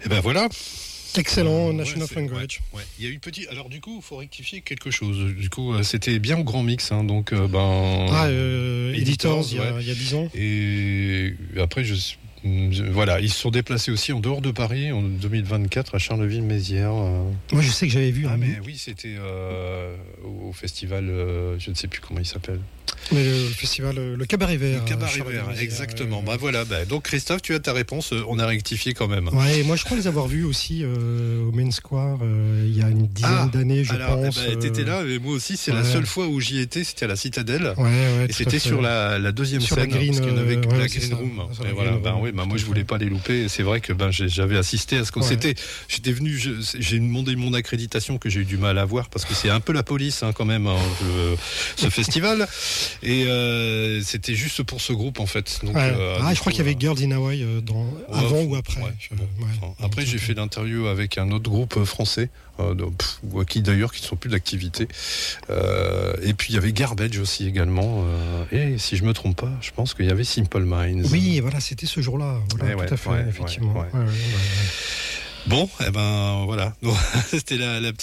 Et ben voilà. Excellent, National Language. Ouais. Il y a eu petit. Alors du coup, il faut rectifier quelque chose. Du coup, c'était bien au Grand Mix, hein, donc Editors, il y a 10 ans. Et après, voilà, ils se sont déplacés aussi en dehors de Paris en 2024 à Charleville-Mézières. Moi, je sais que j'avais vu. Mais oui, c'était au festival, je ne sais plus comment il s'appelle. Mais le festival, le Cabaret Vert. Le Cabaret Vert, exactement. Voilà. Donc Christophe, tu as ta réponse. On a rectifié quand même. Ouais, et moi je crois les avoir vus aussi au Main Square il y a une dizaine d'années, je pense. T'étais là, mais moi aussi, c'est la seule fois où j'y étais, c'était à la Citadelle. Ouais, et c'était sur la deuxième sur scène, la green, parce qu'il y en avait la Green Room. Et voilà, moi je voulais pas les louper. Et c'est vrai que j'avais assisté à ce qu'on s'était. J'étais venu, j'ai demandé mon accréditation que j'ai eu du mal à voir parce que c'est un peu la police quand même ce festival. Et c'était juste pour ce groupe en fait. Donc, je crois qu'il y avait Girls in Hawaii avant ou après. Après j'ai fait l'interview avec un autre groupe français qui ne sont plus d'activité. Et puis il y avait Garbage aussi également. Et si je me trompe pas, je pense qu'il y avait Simple Minds. Oui, voilà, c'était ce jour-là. Voilà, tout à fait, effectivement. Ouais. Bon, voilà. Donc, c'était le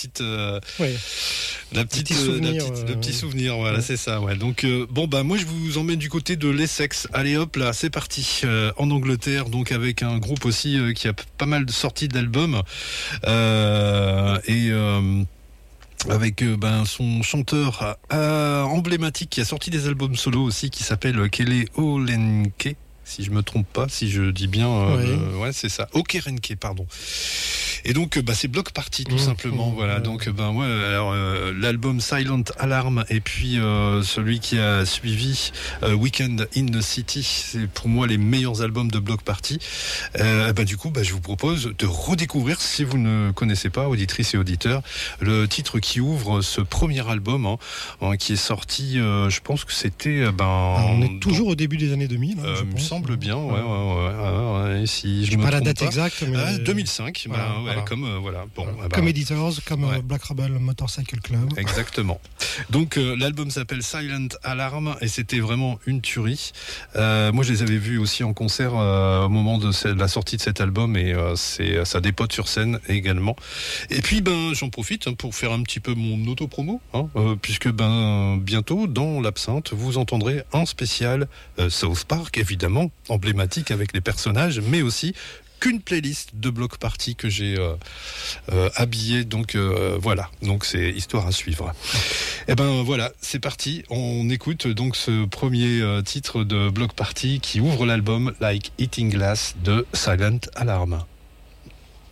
petit souvenir. Voilà, c'est ça. Ouais. Donc moi je vous emmène du côté de l'Essex. Allez hop là, c'est parti. En Angleterre, donc avec un groupe aussi qui a pas mal de sorties d'albums avec son chanteur emblématique qui a sorti des albums solo aussi, qui s'appelle Kele Olenke. Si je me trompe pas, si je dis bien, c'est ça. Okereke, pardon. Et donc, c'est Bloc Party tout simplement. Voilà. Donc, l'album Silent Alarm et puis celui qui a suivi Weekend in the City, c'est pour moi les meilleurs albums de Bloc Party. Du coup, je vous propose de redécouvrir, si vous ne connaissez pas, auditrices et auditeurs, le titre qui ouvre ce premier album qui est sorti. Je pense que c'était. On est toujours au début des années 2000. Il me semble bien. Si je n'ai me pas la trompe date pas. exacte, mais 2005. Comme Editors, comme Black Rebel Motorcycle Club. Exactement. Donc l'album s'appelle Silent Alarm et c'était vraiment une tuerie. Moi je les avais vus aussi en concert au moment de la sortie de cet album et ça dépote sur scène également. Et puis j'en profite pour faire un petit peu mon auto-promo, puisque bientôt dans l'Absinthe vous entendrez un spécial South Park, évidemment emblématique avec les personnages, mais aussi qu'une playlist de Bloc Party que j'ai habillée. Donc voilà, donc c'est histoire à suivre. Et voilà, c'est parti. On écoute donc ce premier titre de Bloc Party qui ouvre l'album Like Eating Glass de Silent Alarm.